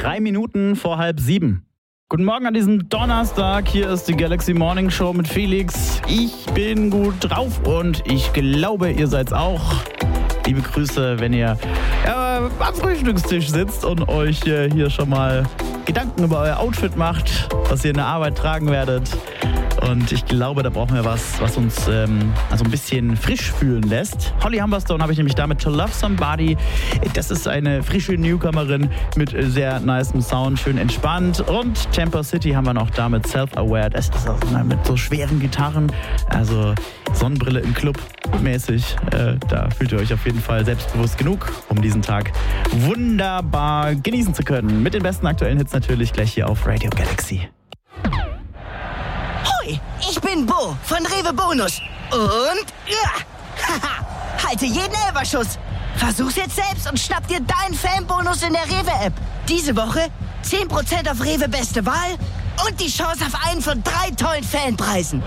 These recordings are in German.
3 Minuten vor 6:30. Guten Morgen an diesem Donnerstag. Hier ist die Galaxy Morning Show mit Felix. Ich bin gut drauf und ich glaube, ihr seid's auch. Liebe Grüße, wenn ihr am Frühstückstisch sitzt und euch hier schon mal Gedanken über euer Outfit macht, was ihr in der Arbeit tragen werdet. Und ich glaube, da brauchen wir was uns also ein bisschen frisch fühlen lässt. Holly Humberstone habe ich nämlich damit To Love Somebody. Das ist eine frische Newcomerin mit sehr nicem Sound, schön entspannt. Und Temper City haben wir noch damit Self-Aware. Das ist auch mit so schweren Gitarren, also Sonnenbrille im Club mäßig. Da fühlt ihr euch auf jeden Fall selbstbewusst genug, um diesen Tag wunderbar genießen zu können. Mit den besten aktuellen Hits natürlich gleich hier auf Radio Galaxy. Ich bin Bo von Rewe Bonus. Und halte jeden Elferschuss. Versuch's jetzt selbst und schnapp dir deinen Fanbonus in der Rewe-App. Diese Woche 10% auf Rewe Beste Wahl und die Chance auf einen von 3 tollen Fanpreisen.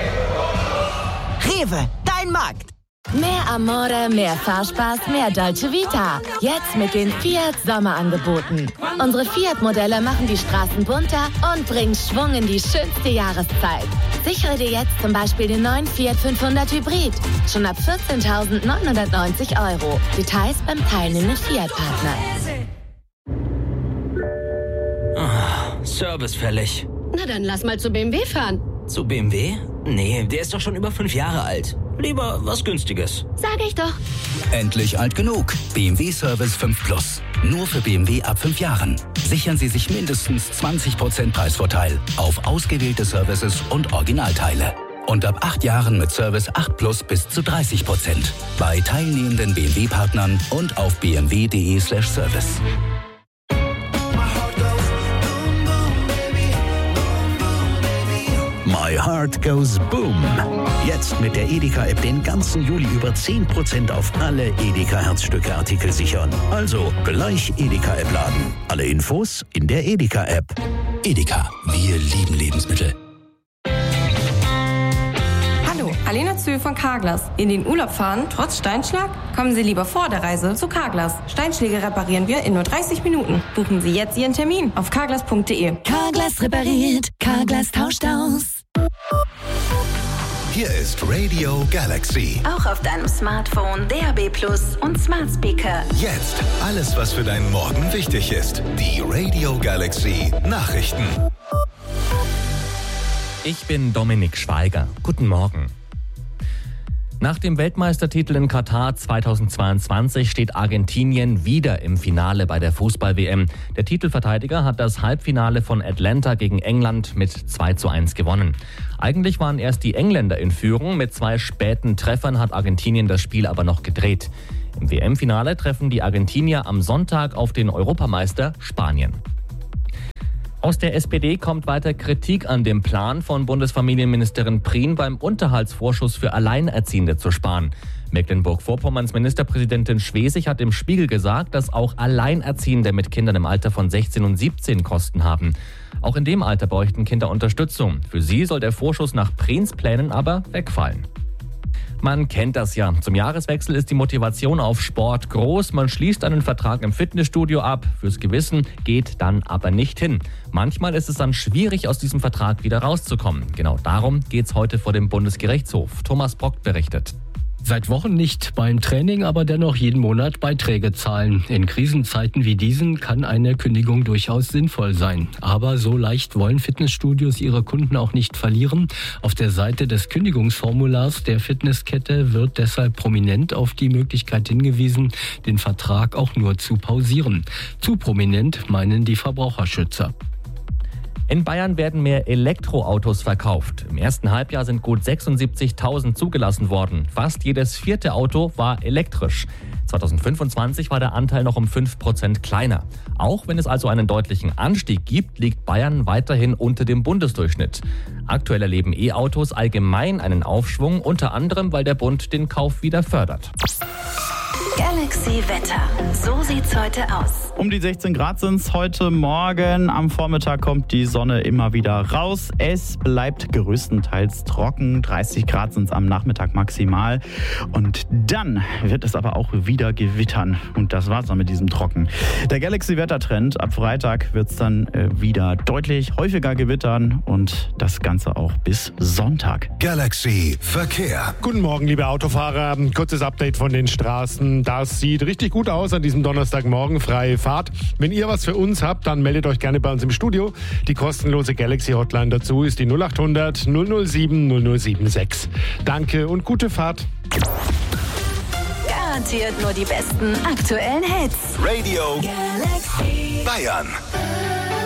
Rewe, dein Markt. Mehr Amore, mehr Fahrspaß, mehr Dolce Vita. Jetzt mit den Fiat Sommerangeboten. Unsere Fiat-Modelle machen die Straßen bunter und bringen Schwung in die schönste Jahreszeit. Sichere dir jetzt zum Beispiel den neuen Fiat 500 Hybrid. Schon ab 14.990 €. Details beim teilnehmenden Fiat-Partner. Service fällig. Na dann lass mal zu BMW fahren. Zu BMW? Nee, der ist doch schon über 5 Jahre alt. Lieber was Günstiges. Sag ich doch. Endlich alt genug. BMW Service 5 Plus. Nur für BMW ab 5 Jahren. Sichern Sie sich mindestens 20% Preisvorteil auf ausgewählte Services und Originalteile. Und ab 8 Jahren mit Service 8 Plus bis zu 30%. Bei teilnehmenden BMW-Partnern und auf bmw.de/service. My Heart Goes Boom. Jetzt mit der Edeka-App den ganzen Juli über 10% auf alle Edeka-Herzstücke-Artikel sichern. Also gleich Edeka-App laden. Alle Infos in der Edeka-App. Edeka, wir lieben Lebensmittel. Hallo, Alena Zühl von Carglass. In den Urlaub fahren, trotz Steinschlag? Kommen Sie lieber vor der Reise zu Carglass. Steinschläge reparieren wir in nur 30 Minuten. Buchen Sie jetzt Ihren Termin auf carglass.de. Carglass repariert, Carglass tauscht aus. Hier ist Radio Galaxy. Auch auf deinem Smartphone, DAB+ und Smart Speaker. Jetzt alles, was für deinen Morgen wichtig ist. Die Radio Galaxy Nachrichten. Ich bin Dominik Schweiger. Guten Morgen. Nach dem Weltmeistertitel in Katar 2022 steht Argentinien wieder im Finale bei der Fußball-WM. Der Titelverteidiger hat das Halbfinale von Atlanta gegen England mit 2:1 gewonnen. Eigentlich waren erst die Engländer in Führung. Mit 2 späten Treffern hat Argentinien das Spiel aber noch gedreht. Im WM-Finale treffen die Argentinier am Sonntag auf den Europameister Spanien. Aus der SPD kommt weiter Kritik an dem Plan von Bundesfamilienministerin Prien, beim Unterhaltsvorschuss für Alleinerziehende zu sparen. Mecklenburg-Vorpommerns Ministerpräsidentin Schwesig hat im Spiegel gesagt, dass auch Alleinerziehende mit Kindern im Alter von 16 und 17 Kosten haben. Auch in dem Alter bräuchten Kinder Unterstützung. Für sie soll der Vorschuss nach Priens Plänen aber wegfallen. Man kennt das ja. Zum Jahreswechsel ist die Motivation auf Sport groß. Man schließt einen Vertrag im Fitnessstudio ab. Fürs Gewissen geht dann aber nicht hin. Manchmal ist es dann schwierig, aus diesem Vertrag wieder rauszukommen. Genau darum geht's heute vor dem Bundesgerichtshof. Thomas Brock berichtet. Seit Wochen nicht beim Training, aber dennoch jeden Monat Beiträge zahlen. In Krisenzeiten wie diesen kann eine Kündigung durchaus sinnvoll sein. Aber so leicht wollen Fitnessstudios ihre Kunden auch nicht verlieren. Auf der Seite des Kündigungsformulars der Fitnesskette wird deshalb prominent auf die Möglichkeit hingewiesen, den Vertrag auch nur zu pausieren. Zu prominent, meinen die Verbraucherschützer. In Bayern werden mehr Elektroautos verkauft. Im ersten Halbjahr sind gut 76.000 zugelassen worden. Fast jedes 4. Auto war elektrisch. 2025 war der Anteil noch um 5% kleiner. Auch wenn es also einen deutlichen Anstieg gibt, liegt Bayern weiterhin unter dem Bundesdurchschnitt. Aktuell erleben E-Autos allgemein einen Aufschwung, unter anderem, weil der Bund den Kauf wieder fördert. Galaxy Galaxy Wetter. So sieht's heute aus. Um die 16 Grad sind es heute Morgen. Am Vormittag kommt die Sonne immer wieder raus. Es bleibt größtenteils trocken. 30 Grad sind es am Nachmittag maximal. Und dann wird es aber auch wieder gewittern. Und das war's dann mit diesem Trocken. Der Galaxy-Wettertrend. Ab Freitag wird es dann wieder deutlich häufiger gewittern. Und das Ganze auch bis Sonntag. Galaxy Verkehr. Guten Morgen, liebe Autofahrer. Kurzes Update von den Straßen. Das sieht richtig gut aus an diesem Donnerstagmorgen. Freie Fahrt. Wenn ihr was für uns habt, dann meldet euch gerne bei uns im Studio. Die kostenlose Galaxy-Hotline dazu ist die 0800 007 0076. Danke und gute Fahrt. Garantiert nur die besten aktuellen Hits. Radio Galaxy Bayern.